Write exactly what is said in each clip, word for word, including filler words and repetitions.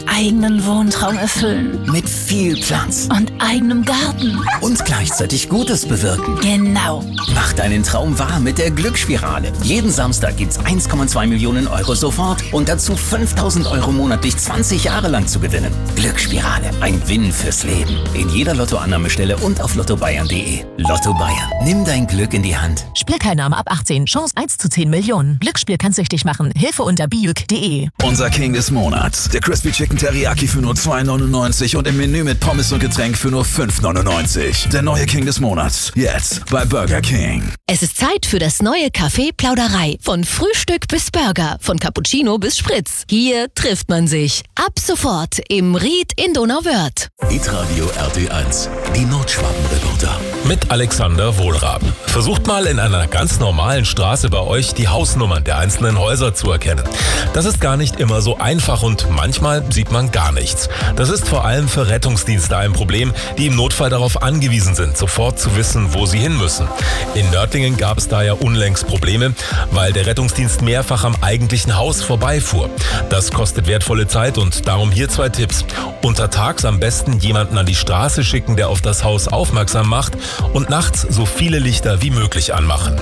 eigenen Wohntraum erfüllen. Mit viel Platz. Und eigenem Garten. Und gleichzeitig Gutes bewirken. Genau. Mach deinen Traum wahr mit der Glücksspirale. Jeden Samstag gibt's eins Komma zwei Millionen Euro sofort und dazu fünftausend Euro monatlich zwanzig Jahre lang zu gewinnen. Glücksspirale. Ein Win fürs Leben. In jeder Lottoannahmestelle und auf lotto bayern punkt de. Lotto Bayern. Nimm dein Glück in die Hand. Spielteilnahme ab achtzehn. Chance eins zu zehn Millionen. Glücksspiel kann süchtig machen. Hilfe unter biuk punkt de. Unser King des Monats. Der Crispy Chicken Teriyaki für nur zwei neunundneunzig und im Menü mit Pommes und Getränk für nur fünf neunundneunzig. Der neue King des Monats. Jetzt bei Burger King. Es ist Zeit für das neue Café Plauderei. Von Frühstück bis Burger, von Cappuccino bis Spritz. Hier trifft man sich. Ab sofort im Ried in Donauwörth. Hitradio R T eins. Die Nordschwaben-Reporter. Mit Alexander Wohlraben. Versucht mal in einer ganz normalen Straße bei euch die Hausnummern der einzelnen Häuser zu erkennen. Das ist gar nicht immer so einfach und manchmal sieht man gar nichts. Das ist vor allem für Rettungsdienste ein Problem, die im Notfall darauf angewiesen sind, sofort zu wissen, wo sie hin müssen. In Nördlingen gab es daher unlängst Probleme, weil der Rettungsdienst mehrfach am eigentlichen Haus vorbeifuhr. Das kostet wertvolle Zeit und darum hier zwei Tipps. Untertags am besten jemanden an die Straße schicken, der auf das Haus aufmerksam macht, und nachts so viele Lichter wie möglich anmachen.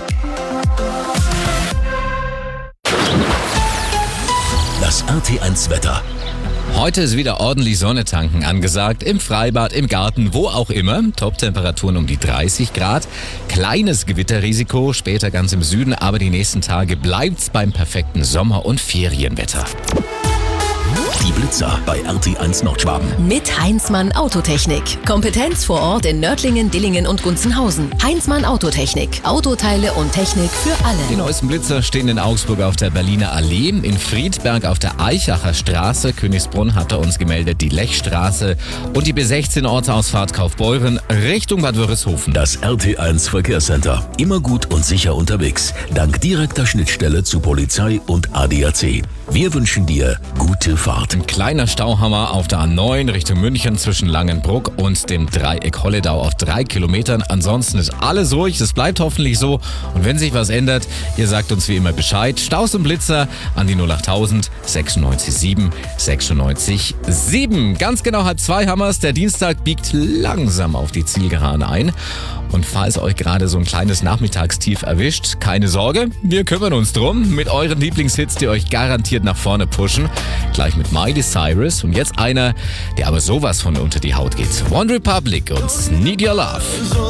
Das R T eins Wetter. Heute ist wieder ordentlich Sonne tanken angesagt, im Freibad, im Garten, wo auch immer. Top-Temperaturen um die dreißig Grad. Kleines Gewitterrisiko, später ganz im Süden, aber die nächsten Tage bleibt's beim perfekten Sommer- und Ferienwetter. Die Blitzer bei R T eins Nordschwaben. Mit Heinzmann Autotechnik. Kompetenz vor Ort in Nördlingen, Dillingen und Gunzenhausen. Heinzmann Autotechnik. Autoteile und Technik für alle. Die neuesten Blitzer stehen in Augsburg auf der Berliner Allee, in Friedberg auf der Eichacher Straße, Königsbrunn hat er uns gemeldet, die Lechstraße und die B sechzehn Ortsausfahrt Kaufbeuren Richtung Bad Wörishofen. Das R T eins Verkehrscenter. Immer gut und sicher unterwegs. Dank direkter Schnittstelle zu Polizei und A D A C. Wir wünschen dir gute Fahrt. Ein kleiner Stauhammer auf der A neun Richtung München zwischen Langenbruck und dem Dreieck Holledau auf drei Kilometern. Ansonsten ist alles ruhig, das bleibt hoffentlich so. Und wenn sich was ändert, ihr sagt uns wie immer Bescheid. Staus und Blitzer an die null achttausend sechsundneunzig sieben sechsundneunzig sieben. Ganz genau halb zwei Hammers. Der Dienstag biegt langsam auf die Zielgeraden ein. Und falls euch gerade so ein kleines Nachmittagstief erwischt, keine Sorge, wir kümmern uns drum mit euren Lieblingshits, die euch garantiert nach vorne pushen. Gleich mit Miley Cyrus und jetzt einer, der aber sowas von unter die Haut geht. One Republic und Need Your Love.